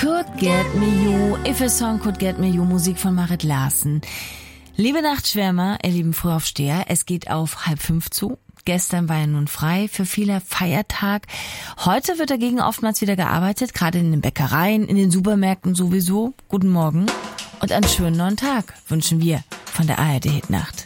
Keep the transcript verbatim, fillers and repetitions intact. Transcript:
Could Get Me You, If a Song Could Get Me You, Musik von Marit Larsen. Liebe Nachtschwärmer, ihr lieben Frühaufsteher, es geht auf halb fünf zu. Gestern war ja nun frei, für viele Feiertag. Heute wird dagegen oftmals wieder gearbeitet, gerade in den Bäckereien, in den Supermärkten sowieso. Guten Morgen und einen schönen neuen Tag wünschen wir von der A R D Hitnacht.